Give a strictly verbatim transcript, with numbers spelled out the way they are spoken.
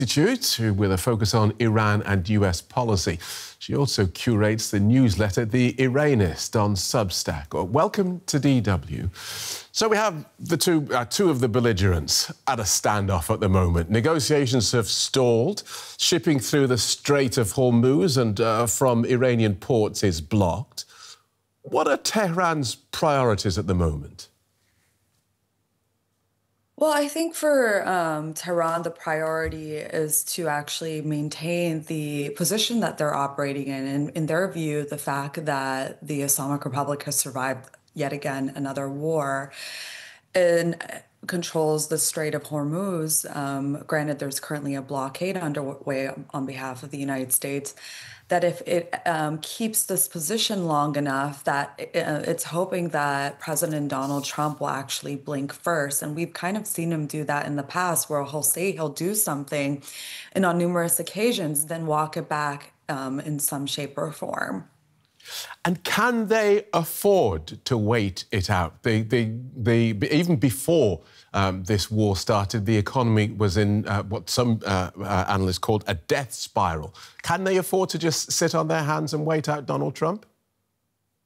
Institute with a focus on Iran and U S policy. She also curates the newsletter The Iranist on Substack. Welcome to D W. So we have the two, uh, two of the belligerents at a standoff at the moment. Negotiations have stalled. Shipping through the Strait of Hormuz and uh, from Iranian ports is blocked. What are Tehran's priorities at the moment? Well, I think for um, Tehran, the priority is to actually maintain the position that they're operating in. And in their view, the fact that the Islamic Republic has survived yet again another war and controls the Strait of Hormuz. Um, granted, there's currently a blockade underway on behalf of the United States, that if it um, keeps this position long enough, that it, uh, it's hoping that President Donald Trump will actually blink first. And we've kind of seen him do that in the past, where he'll say he'll do something, and on numerous occasions, then walk it back um, in some shape or form. And can they afford to wait it out? They, they, they, even before um, this war started, the economy was in uh, what some uh, uh, analysts called a death spiral. Can they afford to just sit on their hands and wait out Donald Trump?